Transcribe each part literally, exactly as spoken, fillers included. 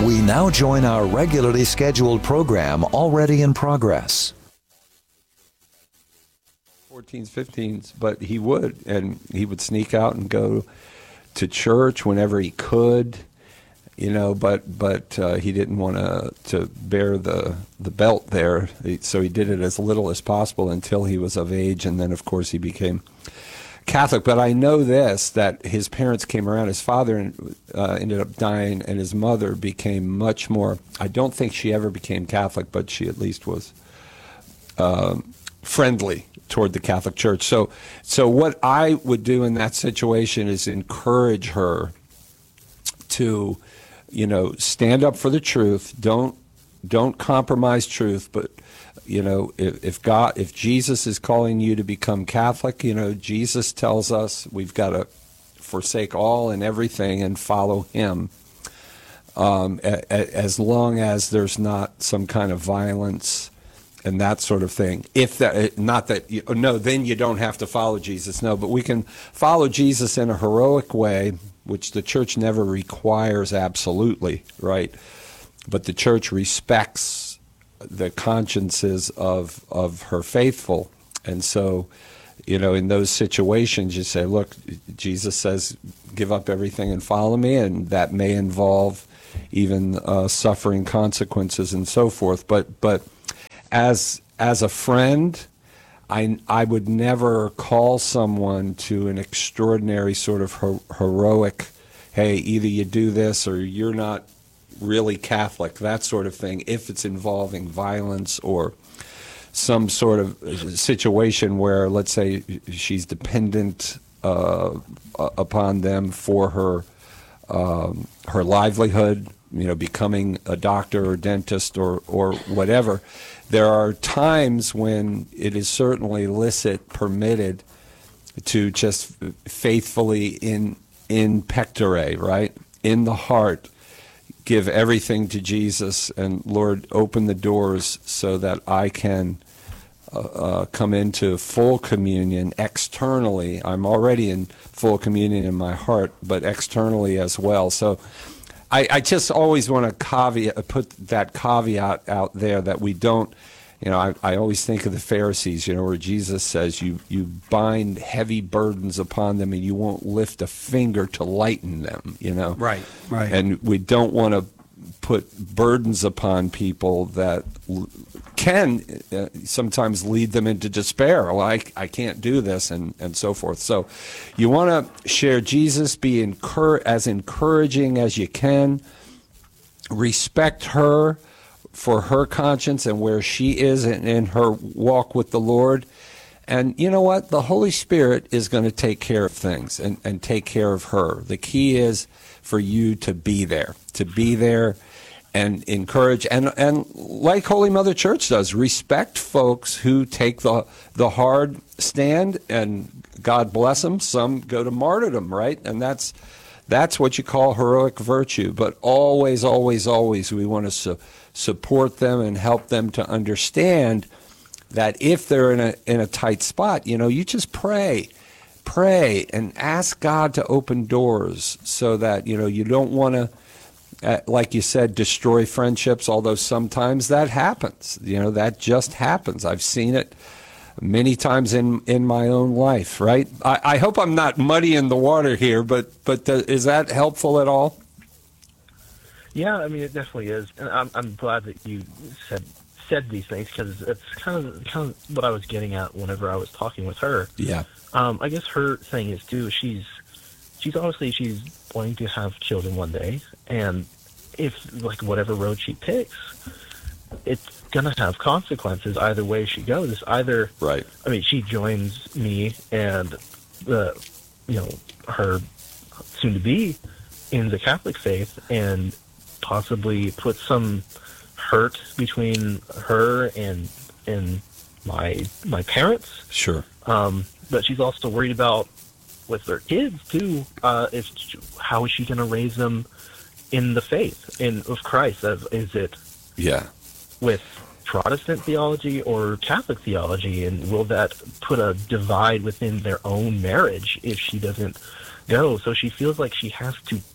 We now join our regularly scheduled program already in progress. fourteens, fifteens, but he would, and he would sneak out and go to church whenever he could, you know, but but uh, he didn't want to to bear the the belt there, so he did it as little as possible until he was of age, and then of course he became Catholic. But I know this, that his parents came around. His father uh, ended up dying, and his mother became much more, I don't think she ever became Catholic, but she at least was uh, friendly toward the Catholic Church. So, so what I would do in that situation is encourage her to, you know, stand up for the truth. Don't don't compromise truth, but you know, if, if God, if Jesus is calling you to become Catholic, you know, Jesus tells us we've got to forsake all and everything and follow him, um, a, a, as long as there's not some kind of violence and that sort of thing. If that, not that, you, no, then you don't have to follow Jesus. No, but we can follow Jesus in a heroic way, which the church never requires absolutely, right? But the church respects the consciences of of her faithful. And so, you know, in those situations, you say, look, Jesus says, give up everything and follow me, and that may involve even uh, suffering consequences and so forth. But but as as a friend, I, I would never call someone to an extraordinary sort of her, heroic, hey, either you do this or you're not really Catholic, that sort of thing, if it's involving violence or some sort of situation where, let's say, she's dependent uh, upon them for her um, her livelihood, you know, becoming a doctor or dentist or, or whatever. There are times when it is certainly licit, permitted to just faithfully in in pectore, right, in the heart, give everything to Jesus, and Lord, open the doors so that I can uh, uh, come into full communion externally. I'm already in full communion in my heart, but externally as well. So I, I just always want to caveat, put that caveat out there that we don't, you know, I, I always think of the Pharisees, you know, where Jesus says you, you bind heavy burdens upon them and you won't lift a finger to lighten them, you know. Right, right. And we don't want to put burdens upon people that l- can uh, sometimes lead them into despair. Well, I, I can't do this, and, and so forth. So you want to share Jesus, be encour- as encouraging as you can, respect her for her conscience and where she is in, in her walk with the Lord. And you know what? The Holy Spirit is going to take care of things and, and take care of her. The key is for you to be there, to be there and encourage. And, and like Holy Mother Church does, respect folks who take the, the hard stand, and God bless them. Some go to martyrdom, right? And that's that's what you call heroic virtue. But always, always, always we want to su- support them and help them to understand that if they're in a in a tight spot, you know, you just pray, pray and ask God to open doors so that, you know, you don't want to, uh, like you said, destroy friendships, although sometimes that happens. You know, that just happens. I've seen it many times in, in my own life, right? I, I hope I'm not muddying the water here, but, but uh, is that helpful at all? Yeah, I mean, it definitely is. And I'm, I'm glad that you said said these things, because it's kind of kind of what I was getting at whenever I was talking with her. Yeah. Um, I guess her thing is too. She's she's obviously she's wanting to have children one day, and if like whatever road she picks, it's gonna have consequences either way she goes. Either right. I mean, she joins me and the you know her soon to be in the Catholic faith, and possibly put some hurt between her and and my my parents. Sure. Um, but she's also worried about with their kids too. Uh, if how is she going to raise them in the faith in of Christ? Is it yeah with Protestant theology or Catholic theology, and will that put a divide within their own marriage if she doesn't go? So she feels like she has to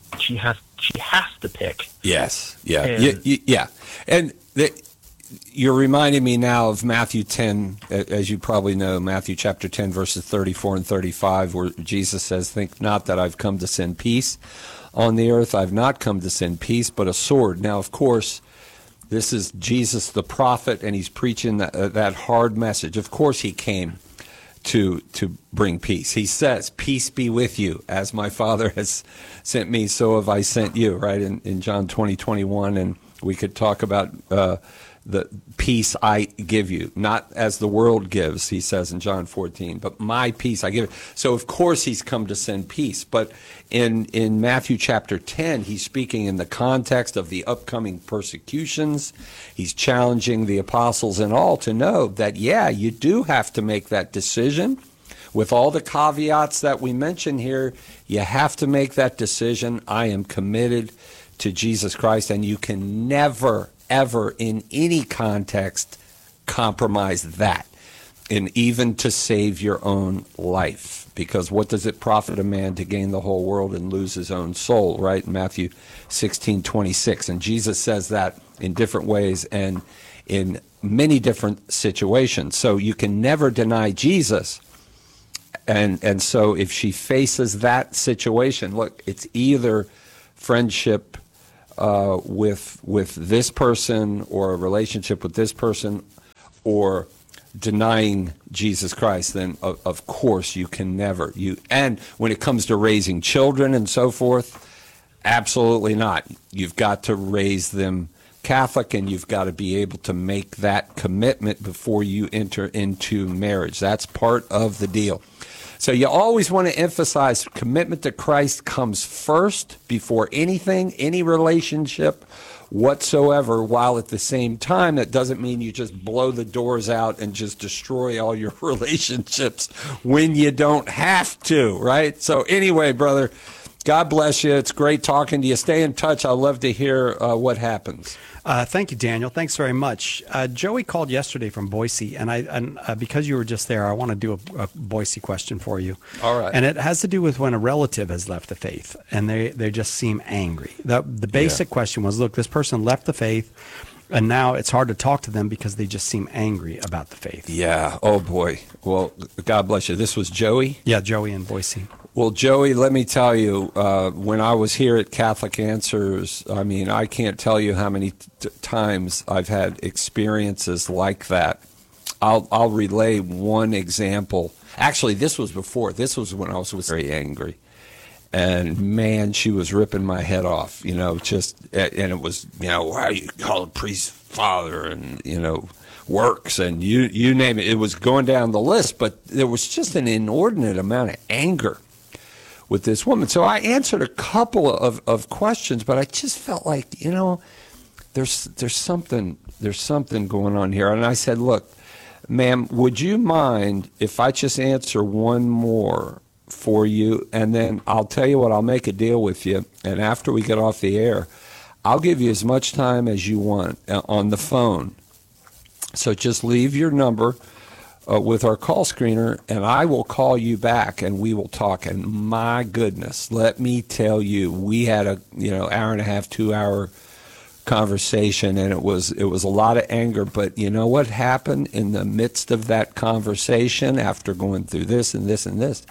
she has she has to pick. Yes. Yeah. And- Y- y- yeah. And the, you're reminding me now of Matthew ten, a- as you probably know, Matthew chapter ten, verses thirty-four and thirty-five, where Jesus says, "Think not that I've come to send peace on the earth. I've not come to send peace, but a sword." Now, of course, this is Jesus the prophet, and he's preaching that, uh, that hard message. Of course he came to to bring peace. He says, "Peace be with you. As my Father has sent me, so have I sent you," right, in, in John twenty, twenty-one. And we could talk about uh, the peace I give you, not as the world gives, he says in John fourteen, but my peace I give you. So, of course, he's come to send peace. But in, in Matthew chapter ten, he's speaking in the context of the upcoming persecutions. He's challenging the apostles and all to know that, yeah, you do have to make that decision. With all the caveats that we mention here, you have to make that decision. I am committed to Jesus Christ, and you can never, ever, in any context, compromise that, and even to save your own life. Because what does it profit a man to gain the whole world and lose his own soul, right? In Matthew sixteen, twenty-six. And Jesus says that in different ways and in many different situations. So you can never deny Jesus. And and so if she faces that situation, look, it's either friendship uh, with with this person or a relationship with this person or denying Jesus Christ, then of, of course you can never. You and when it comes to raising children and so forth, absolutely not. You've got to raise them Catholic, and you've got to be able to make that commitment before you enter into marriage. That's part of the deal. So you always want to emphasize commitment to Christ comes first before anything, any relationship whatsoever, while at the same time, that doesn't mean you just blow the doors out and just destroy all your relationships when you don't have to, right? So anyway, brother, God bless you. It's great talking to you. Stay in touch. I'd love to hear uh, what happens. Uh, thank you, Daniel. Thanks very much. Uh, Joey called yesterday from Boise, and I and uh, because you were just there, I want to do a, a Boise question for you. All right. And it has to do with when a relative has left the faith, and they, they just seem angry. The, the basic Yeah. question was, look, this person left the faith, and now it's hard to talk to them because they just seem angry about the faith. Yeah. Oh, boy. Well, God bless you. This was Joey? Yeah, Joey in Boise. Well, Joey, let me tell you, uh, when I was here at Catholic Answers, I mean, I can't tell you how many t- times I've had experiences like that. I'll, I'll relay one example. Actually, this was before. This was when I was very angry. And, man, she was ripping my head off, you know, just, and it was, you know, why you call a priest father and, you know, works and you, you name it. It was going down the list, but there was just an inordinate amount of anger with this woman. So I answered a couple of, of questions, but I just felt like, you know, there's there's something there's something going on here. And I said, look, ma'am, would you mind if I just answer one more for you? And then I'll tell you what, I'll make a deal with you. And after we get off the air, I'll give you as much time as you want on the phone. So just leave your number Uh, with our call screener, and I will call you back, and we will talk. And my goodness, let me tell you, we had a you know hour and a half, two hour conversation, and it was it was a lot of anger. But you know what happened in the midst of that conversation? After going through this and this and this,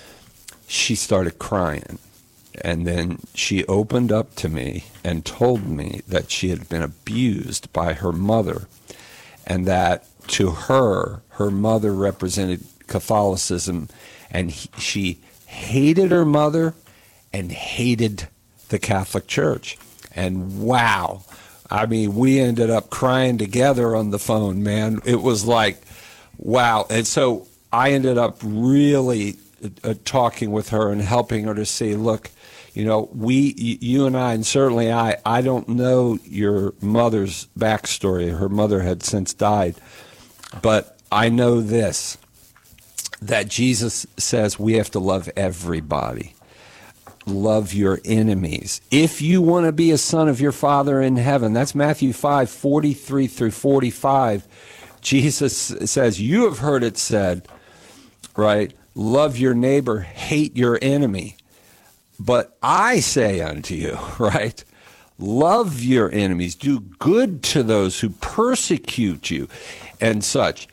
she started crying, and then she opened up to me and told me that she had been abused by her mother, and that to her, her mother represented Catholicism, and he, she hated her mother and hated the Catholic Church. And wow, I mean, we ended up crying together on the phone, man. It was like, wow. And so I ended up really uh, talking with her and helping her to see, look, you know, we, you and I, and certainly I, I don't know your mother's backstory. Her mother had since died. But I know this, that Jesus says we have to love everybody. Love your enemies. If you want to be a son of your Father in heaven, that's Matthew five, forty-three through forty-five. Jesus says, you have heard it said, right? Love your neighbor, hate your enemy. But I say unto you, right? Love your enemies, do good to those who persecute you, and such.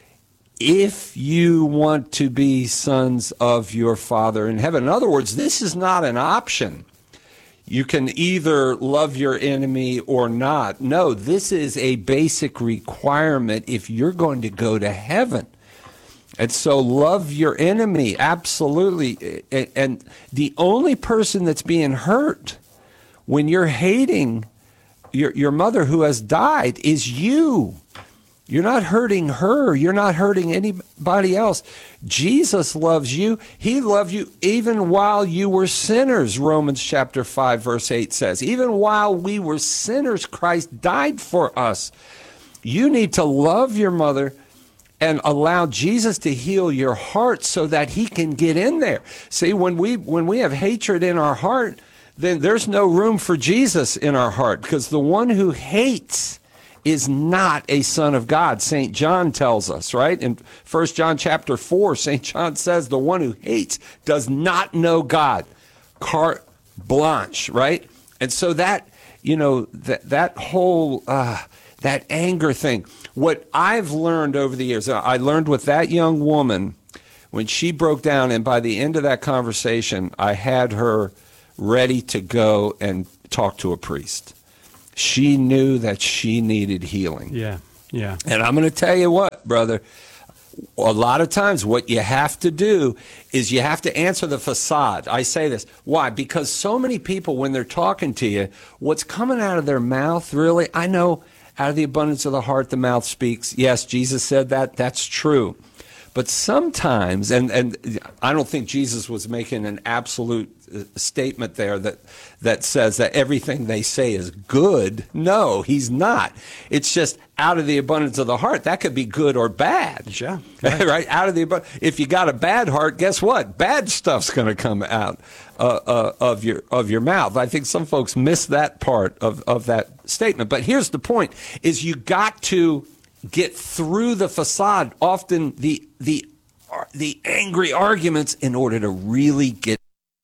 If you want to be sons of your Father in heaven. In other words, this is not an option. You can either love your enemy or not. No, this is a basic requirement if you're going to go to heaven. And so love your enemy, absolutely. And the only person that's being hurt when you're hating your, your mother who has died is you. You're not hurting her. You're not hurting anybody else. Jesus loves you. He loved you even while you were sinners, Romans chapter five, verse eight says. Even while we were sinners, Christ died for us. You need to love your mother and allow Jesus to heal your heart so that he can get in there. See, when we when we have hatred in our heart, then there's no room for Jesus in our heart, because the one who hates is not a son of God. Saint John tells us, right? In First John chapter four, Saint John says the one who hates does not know God. Carte blanche, right? And so that, you know, that, that whole, uh, that anger thing, what I've learned over the years, I learned with that young woman when she broke down, and by the end of that conversation, I had her ready to go and talk to a priest. She knew that she needed healing. Yeah, yeah. And I'm going to tell you what, brother, a lot of times what you have to do is you have to answer the facade. I say this. Why? Because so many people, when they're talking to you, what's coming out of their mouth, really, I know out of the abundance of the heart, the mouth speaks. Yes, Jesus said that. That's true. But sometimes, and, and I don't think Jesus was making an absolute statement there that that says that everything they say is good. No, he's not. It's just out of the abundance of the heart. That could be good or bad. Yeah. Right. right? Out of the abundance. If you got a bad heart, guess what? Bad stuff's going to come out uh, uh, of your of your mouth. I think some folks miss that part of, of that statement. But here's the point, is you got to get through the facade, often the the the angry arguments, in order to really get.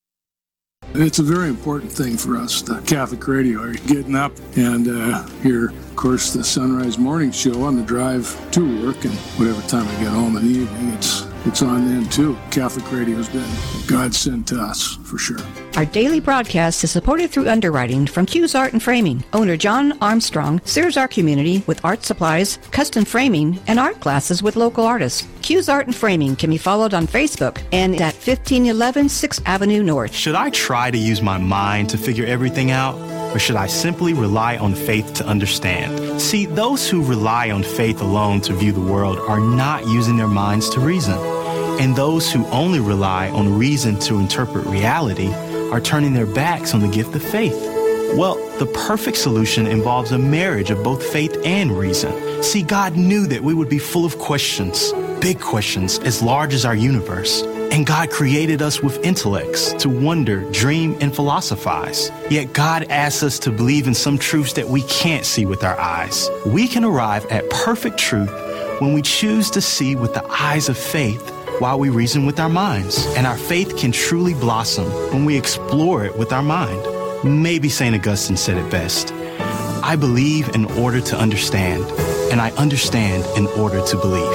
It's a very important thing for us, the Catholic radio. Are you getting up and uh, hear, of course, the Sunrise Morning Show on the drive to work, and whatever time I get home in the evening, it's it's on then too. Catholic radio's been God sent to us for sure. Our daily broadcast is supported through underwriting from Q's Art and Framing. Owner John Armstrong serves our community with art supplies, custom framing, and art classes with local artists. Q's Art and Framing can be followed on Facebook and at fifteen eleven sixth Avenue North. Should I try to use my mind to figure everything out, or should I simply rely on faith to understand? See, those who rely on faith alone to view the world are not using their minds to reason. And those who only rely on reason to interpret reality are turning their backs on the gift of faith. Well, the perfect solution involves a marriage of both faith and reason. See, God knew that we would be full of questions, big questions as large as our universe. And God created us with intellects to wonder, dream, and philosophize. Yet God asks us to believe in some truths that we can't see with our eyes. We can arrive at perfect truth when we choose to see with the eyes of faith while we reason with our minds. And our faith can truly blossom when we explore it with our mind. Maybe Saint Augustine said it best. I believe in order to understand, and I understand in order to believe.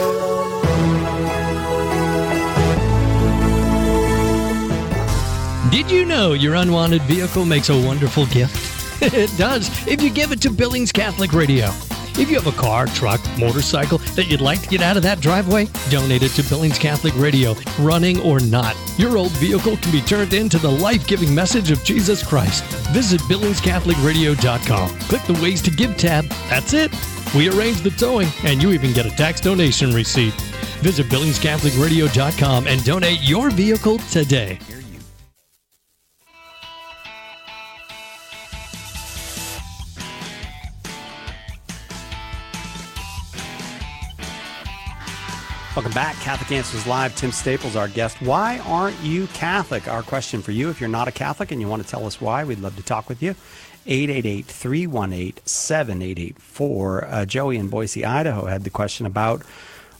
Did you know your unwanted vehicle makes a wonderful gift? It does, if you give it to Billings Catholic Radio. If you have a car, truck, motorcycle that you'd like to get out of that driveway, donate it to Billings Catholic Radio, running or not. Your old vehicle can be turned into the life-giving message of Jesus Christ. Visit Billings Catholic Radio dot com. Click the Ways to Give tab. That's it. We arrange the towing, and you even get a tax donation receipt. Visit Billings Catholic Radio dot com and donate your vehicle today. Welcome back. Catholic Answers Live. Tim Staples, our guest. Why aren't you Catholic? Our question for you. If you're not a Catholic and you want to tell us why, we'd love to talk with you. eight eight eight, three one eight, seven eight eight four. Uh, Joey in Boise, Idaho had the question about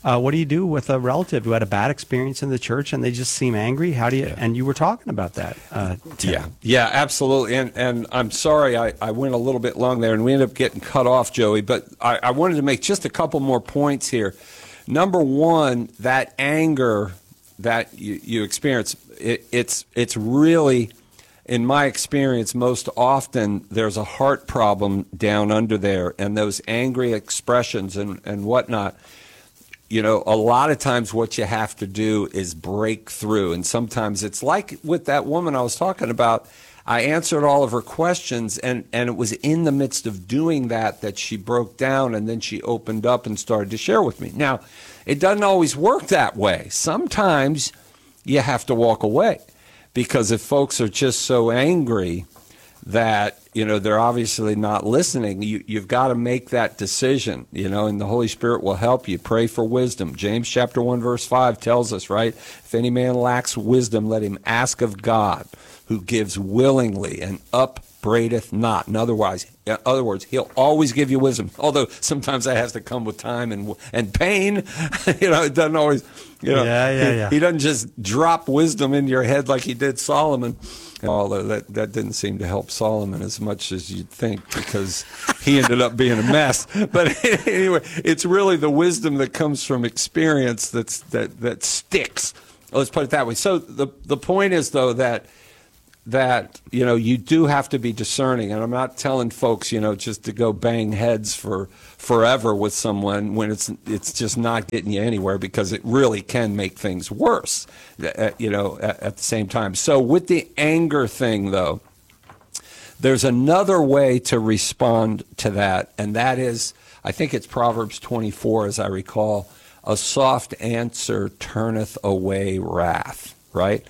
Uh, what do you do with a relative who had a bad experience in the church and they just seem angry? How do you? Yeah. And you were talking about that. Uh, yeah, yeah, absolutely. And and I'm sorry I, I went a little bit long there, and we ended up getting cut off, Joey. But I, I wanted to make just a couple more points here. Number one, that anger that you, you experience, it, it's it's really, in my experience, most often there's a heart problem down under there, and those angry expressions and, and whatnot. You know, a lot of times what you have to do is break through. And sometimes it's like with that woman I was talking about. I answered all of her questions, and, and it was in the midst of doing that that she broke down, and then she opened up and started to share with me. Now, it doesn't always work that way. Sometimes you have to walk away, because if folks are just so angry that, you know, they're obviously not listening, you, you've got to make that decision, you know, and the Holy Spirit will help you. Pray for wisdom. James chapter one, verse five tells us, right? If any man lacks wisdom, let him ask of God, who gives willingly and upbraideth not. In other words, in other words, he'll always give you wisdom, although sometimes that has to come with time and and pain. You know, it doesn't always, you know, yeah, yeah, he, yeah. he doesn't just drop wisdom into your head like he did Solomon. Although that, that didn't seem to help Solomon as much as you'd think, because he ended up being a mess. But anyway, it's really the wisdom that comes from experience that's that that sticks. Let's put it that way. So the the point is, though, that that, you know, you do have to be discerning. And I'm not telling folks, you know, just to go bang heads for forever with someone when it's it's just not getting you anywhere, because it really can make things worse, you know, at, at the same time. So with the anger thing, though, there's another way to respond to that, and that is, I think it's Proverbs twenty-four, as I recall, a soft answer turneth away wrath, right?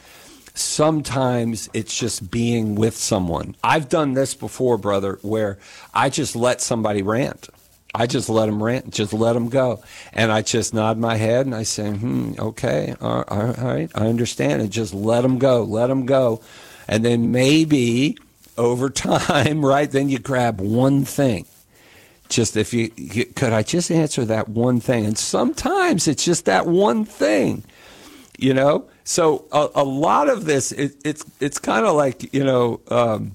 Sometimes it's just being with someone. I've done this before, brother, where I just let somebody rant. I just let them rant, just let them go. And I just nod my head and I say, hmm, okay, all right, I understand. And just let them go, let them go. And then maybe over time, right, then you grab one thing. Just if you, you could I just answer that one thing? And sometimes it's just that one thing, you know? So a, a lot of this, it, it's it's kind of like, you know, um,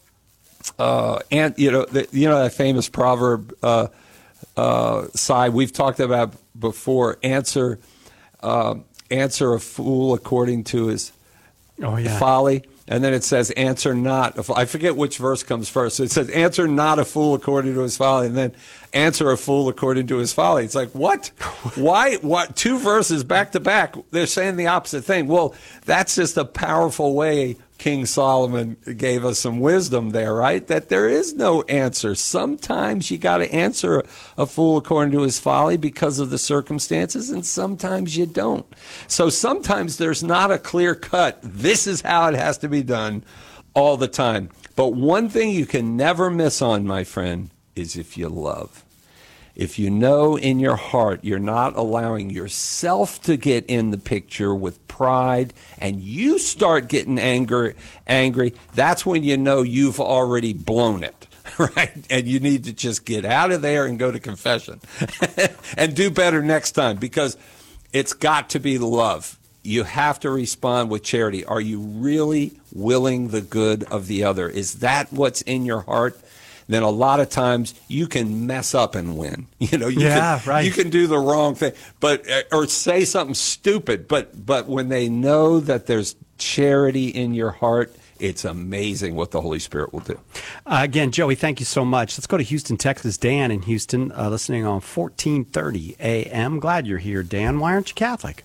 uh, and you know, the, you know that famous proverb, uh, uh, side we've talked about before. Answer, uh, answer a fool according to his oh, yeah. folly. And then it says, answer not. A fool. I forget which verse comes first. It says, answer not a fool according to his folly. And then answer a fool according to his folly. It's like, what? Why? What? Two verses back to back. They're saying the opposite thing. Well, that's just a powerful way King Solomon gave us some wisdom there, right? That there is no answer. Sometimes you got to answer a, a fool according to his folly because of the circumstances, and sometimes you don't. So sometimes there's not a clear cut, this is how it has to be done all the time. But one thing you can never miss on, my friend, is if you love. If you know in your heart you're not allowing yourself to get in the picture with pride, and you start getting angry, angry, that's when you know you've already blown it, right? And you need to just get out of there and go to confession and do better next time, because it's got to be love. You have to respond with charity. Are you really willing the good of the other? Is that what's in your heart? Then a lot of times you can mess up and win. You know, you yeah, can, right. You can do the wrong thing, but or say something stupid. But but when they know that there's charity in your heart, it's amazing what the Holy Spirit will do. Uh, again, Joey, thank you so much. Let's go to Houston, Texas. Dan in Houston, uh, listening on fourteen thirty A M. Glad you're here, Dan. Why aren't you Catholic?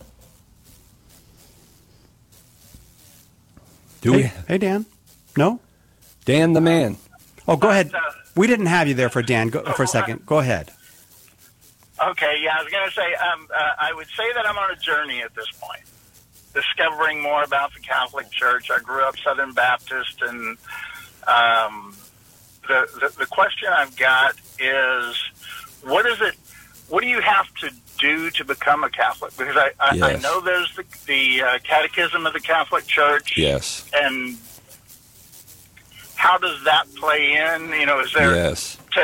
Do hey, we? Hey, Dan. No? Dan the man. Oh, go ahead. We didn't have you there for Dan. Go, for a second. Go ahead. Okay, yeah, I was going to say, um, uh, I would say that I'm on a journey at this point, discovering more about the Catholic Church. I grew up Southern Baptist, and um, the, the the question I've got is, what is it? What do you have to do to become a Catholic? Because I I, yes. I know there's the the uh, Catechism of the Catholic Church. Yes. And how does that play in? You know, is there yes. to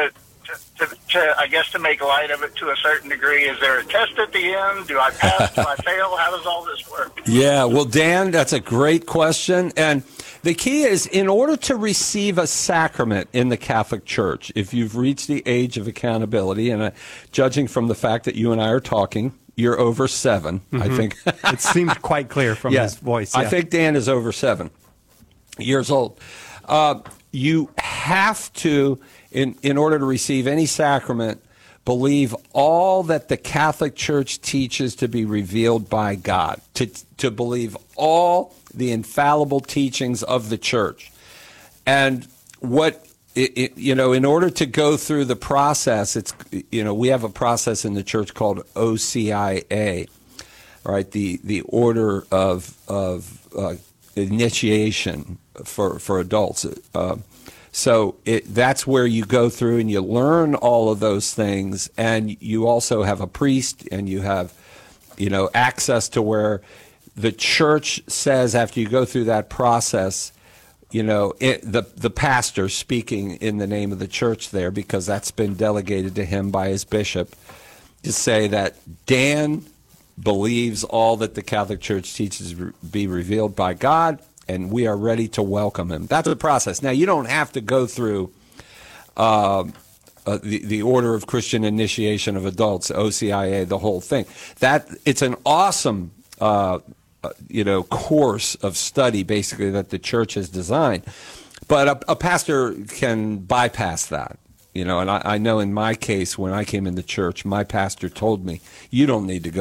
to, to, to, I guess, to make light of it to a certain degree, is there a test at the end? Do I pass? Do I fail? How does all this work? Yeah, well, Dan, that's a great question. And the key is, in order to receive a sacrament in the Catholic Church, if you've reached the age of accountability, and uh, judging from the fact that you and I are talking, you're over seven, mm-hmm. I think. It seemed quite clear from yeah, his voice. Yeah. I think Dan is over seven years old. Uh, you have to, in, in order to receive any sacrament, believe all that the Catholic Church teaches to be revealed by God, to, to believe all the infallible teachings of the Church. And what, it, it, you know, in order to go through the process, it's, you know, we have a process in the Church called O C I A, right? The, the order of, of uh, initiation for, for adults. Uh, So it, that's where you go through and you learn all of those things, and you also have a priest, and you have, you know, access to where the church says after you go through that process, you know, it, the the pastor speaking in the name of the church there, because that's been delegated to him by his bishop, to say that Dan believes all that the Catholic Church teaches be revealed by God, and we are ready to welcome him. That's the process. Now, you don't have to go through uh, uh, the, the Order of Christian Initiation of Adults, O C I A, the whole thing. That it's an awesome, uh, uh, you know, course of study, basically, that the church has designed. But a, a pastor can bypass that, you know. And I, I know in my case, when I came into church, my pastor told me, you don't need to go